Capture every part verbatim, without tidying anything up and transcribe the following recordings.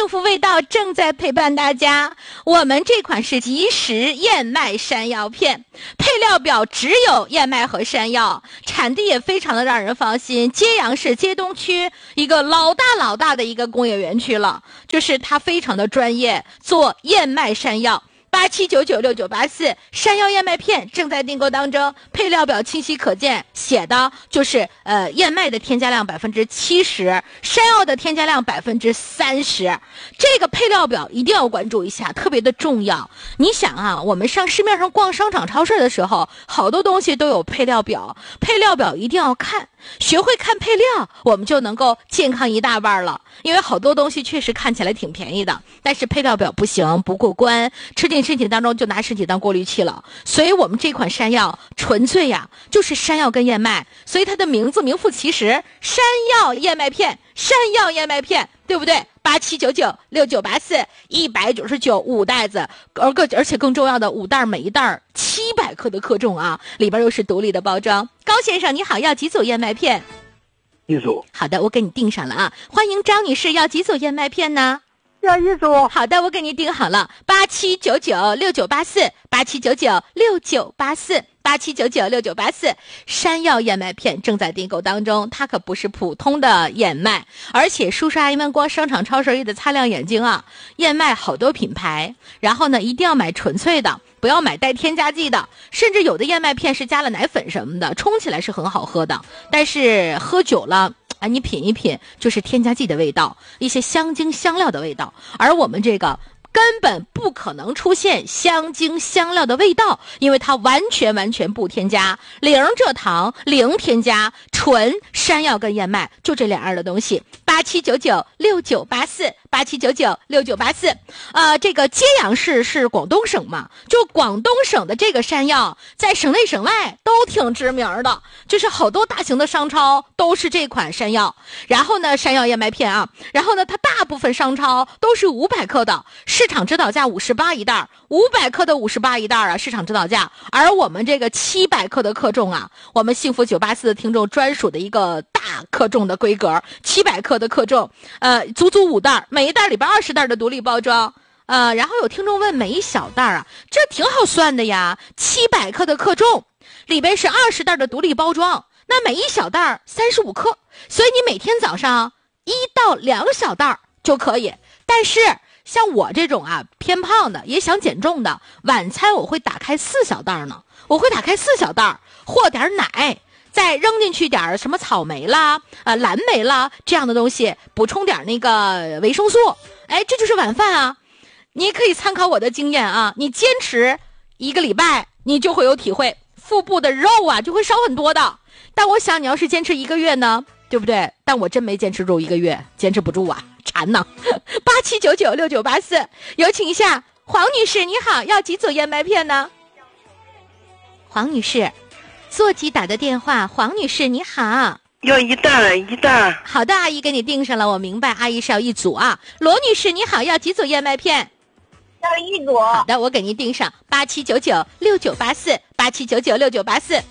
幸福味道正在陪伴大家。我们这款是即食燕麦山药片，配料表只有燕麦和山药，产地也非常的让人放心。揭阳市揭东区一个老大老大的一个工业园区了，就是它非常的专业，做燕麦山药。八七九九六九八四山药燕麦片正在订购当中，配料表清晰可见，写的就是呃燕麦的添加量百分之七十，山药的添加量百分之三十。这个配料表一定要关注一下，特别的重要。你想啊，我们上市面上逛商场超市的时候，好多东西都有配料表，配料表一定要看。学会看配料，我们就能够健康一大半了。因为好多东西确实看起来挺便宜的，但是配料表不行，不过关，吃进身体当中就拿身体当过滤器了。所以我们这款山药纯粹呀、啊，就是山药跟燕麦，所以它的名字名副其实，山药燕麦片，山药燕麦片，对不对？八七九九六九八四，一百九十九五袋子，而个而且更重要的五袋，每一袋七百克的克重啊，里边又是独立的包装。高先生你好，要几组燕麦片？ 一组。 好的，我给你订上了啊。欢迎张女士，要几组燕麦片呢？ 要一组。 好的，我给你订好了。八七九九六九八四，八七九九六九八四。八七九九六九八四，山药燕麦片正在订购当中，它可不是普通的燕麦，而且叔叔阿姨们逛商场超市也得擦亮眼睛啊！燕麦好多品牌，然后呢一定要买纯粹的，不要买带添加剂的，甚至有的燕麦片是加了奶粉什么的，冲起来是很好喝的，但是喝久了啊，你品一品就是添加剂的味道，一些香精香料的味道，而我们这个根本不可能出现香精香料的味道，因为它完全完全不添加，零蔗糖，零添加，纯山药跟燕麦，就这两样的东西。八七九九六九八四，八七九九六九八四。呃，这个揭阳市是广东省嘛，就广东省的这个山药，在省内省外都挺知名的，就是好多大型的商超都是这款山药。然后呢，山药燕麦片啊，然后呢，它大部分商超都是五百克的。市场指导价五十八一袋，五百克的五十八一袋啊，市场指导价。而我们这个七百克的克重啊，我们幸福九八四的听众专属的一个大克重的规格，七百克的克重，呃，足足五袋，每一袋里边二十袋的独立包装。呃，然后有听众问每一小袋啊，这挺好算的呀，七百克的克重，里边是二十袋的独立包装，那每一小袋三十五克，所以你每天早上一到两小袋就可以。但是像我这种啊偏胖的也想减重的，晚餐我会打开四小袋呢，我会打开四小袋，和点奶，再扔进去点什么草莓啦、呃蓝莓啦这样的东西，补充点那个维生素。哎，这就是晚饭啊！你也可以参考我的经验啊，你坚持一个礼拜，你就会有体会，腹部的肉啊就会少很多的。但我想你要是坚持一个月呢，对不对？但我真没坚持住一个月，坚持不住啊。馋呢，八七九九六九八四，有请一下黄女士，你好，要几组燕麦片呢？黄女士，座机打的电话，黄女士你好， 要一袋一袋。 好的，阿姨给你订上了，我明白，阿姨是要一组啊。罗女士你好，要几组燕麦片？ 要一组。 好的，我给您订上，八七九九六九八四，八七九九六九八四。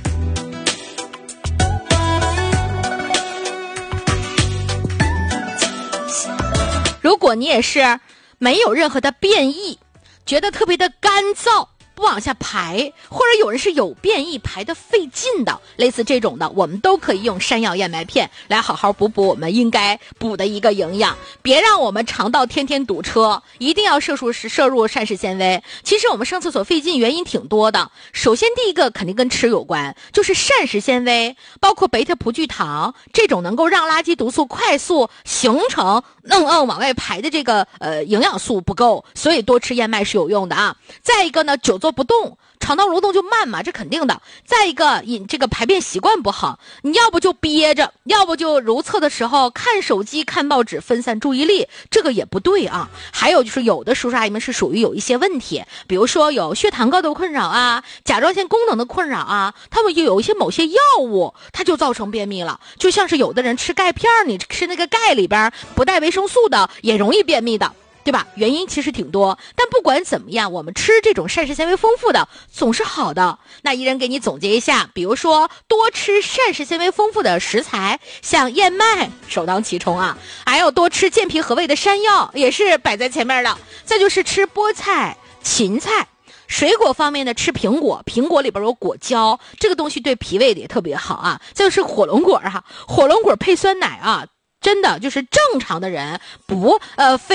如果你也是没有任何的变异，觉得特别的干燥，不往下排，或者有人是有变异排的费劲的，类似这种的，我们都可以用山药燕麦片来好好补补我们应该补的一个营养，别让我们肠道天天堵车，一定要摄入摄入膳食纤维。其实我们上厕所费劲原因挺多的，首先第一个肯定跟吃有关，就是膳食纤维包括贝塔葡聚糖这种能够让垃圾毒素快速形成嗯嗯往外排的这个呃营养素不够，所以多吃燕麦是有用的啊。再一个呢，久坐不动，肠道蠕动就慢嘛，这肯定的。再一个，饮这个排便习惯不好，你要不就憋着，要不就如厕的时候看手机、看报纸，分散注意力，这个也不对啊。还有就是有的叔叔阿姨们是属于有一些问题，比如说有血糖高的困扰啊，甲状腺功能的困扰啊，他们又有一些某些药物，它就造成便秘了。就像是有的人吃钙片，你吃那个钙里边不带维生素的，也容易便秘的。 对吧？原因其实挺多，但不管怎么样，我们吃这种膳食纤维丰富的总是好的。那一人给你总结一下，比如说多吃膳食纤维丰富的食材，像燕麦首当其冲啊，还有多吃健脾和胃的山药也是摆在前面的。再就是吃菠菜、芹菜。水果方面呢，吃苹果，苹果里边有果胶，这个东西对脾胃也特别好啊。再就是火龙果哈、啊，火龙果配酸奶啊，真的就是正常的人不呃非。